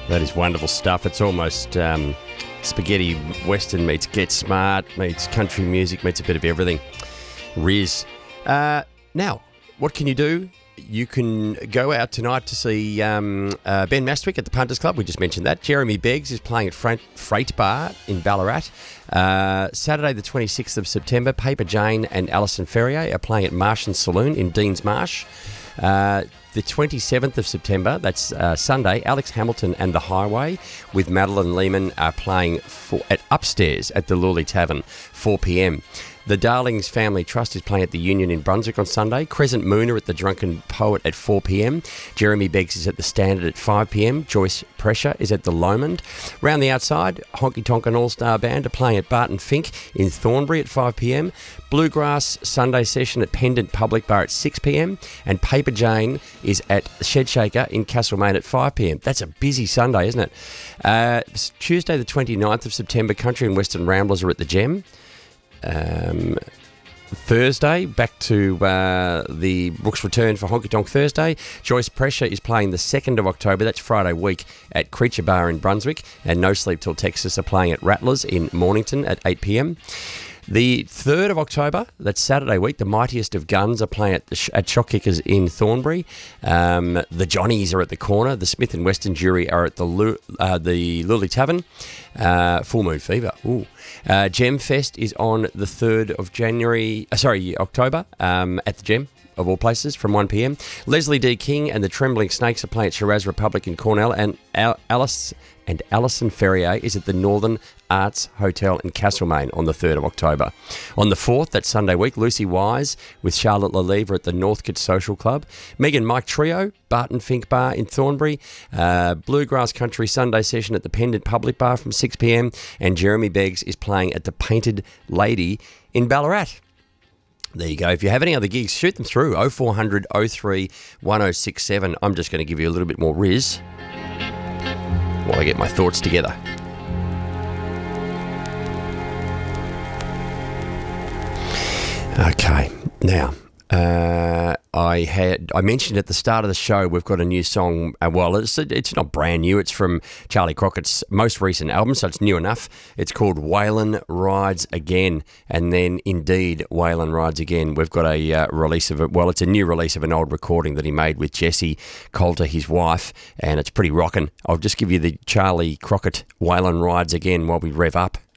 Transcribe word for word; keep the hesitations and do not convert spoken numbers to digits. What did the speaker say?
That is wonderful stuff. It's almost um, spaghetti western meets Get Smart, meets country music, meets a bit of everything. Riz. Uh, now, what can you do? You can go out tonight to see um, uh, Ben Mastwick at the Punters Club. We just mentioned that. Jeremy Beggs is playing at Freight, Freight Bar in Ballarat. Uh, Saturday the twenty-sixth of September, Paper Jane and Alison Ferrier are playing at Martian Saloon in Deans Marsh. Uh, the twenty-seventh of September, that's uh, Sunday, Alex Hamilton and The Highway with Madeline Lehman are playing for, at Upstairs at the Lully Tavern, four p.m. The Darlings Family Trust is playing at the Union in Brunswick on Sunday. Crescent Mooner at the Drunken Poet at four p.m. Jeremy Beggs is at the Standard at five p.m. Joyce Pressure is at the Lomond. Round the outside, Honky Tonk and All-Star Band are playing at Barton Fink in Thornbury at five p.m. Bluegrass Sunday Session at Pendant Public Bar at six p.m. And Paper Jane is at Shed Shaker in Castlemaine at five p.m. That's a busy Sunday, isn't it? Uh, Tuesday the twenty-ninth of September, Country and Western Ramblers are at the Gem. Um, Thursday, back to uh, the Brooks Return for Honky Tonk Thursday. Joyce Pressure is playing the second of October, that's Friday week, at Creature Bar in Brunswick. And No Sleep Till Texas are playing at Rattlers in Mornington at eight p.m. The third of October, that's Saturday week, the Mightiest of Guns are playing at, the sh- at Shock Kickers in Thornbury. Um, the Johnnies are at the Corner. The Smith and Western Jury are at the Lu- uh, the Lully Tavern. Uh, Full Moon Fever. Ooh. Uh, Gem Fest is on the third of January, uh, sorry, October, um, at the Gem, of all places, from one p.m. Leslie D. King and the Trembling Snakes are playing at Shiraz Republic in Cornell, and Al- Alice and Alison Ferrier is at the Northern Arts Hotel in Castlemaine on the third of October. On the fourth, that's Sunday week, Lucy Wise with Charlotte Lalive are at the Northcote Social Club. Megan Mike Trio, Barton Fink Bar in Thornbury. Uh, Bluegrass Country Sunday Session at the Pendant Public Bar from six p.m. And Jeremy Beggs is playing at the Painted Lady in Ballarat. There you go. If you have any other gigs, shoot them through. oh four hundred oh three ten sixty-seven. I'm just going to give you a little bit more Riz while I get my thoughts together. Okay, now uh, I had I mentioned at the start of the show we've got a new song. Uh, well, it's it's not brand new. It's from Charlie Crockett's most recent album, so it's new enough. It's called Waylon Rides Again, and then indeed Waylon Rides Again. We've got a uh, release of it. Well, it's a new release of an old recording that he made with Jessie Coulter, his wife, and it's pretty rocking. I'll just give you the Charlie Crockett Waylon Rides Again while we rev up.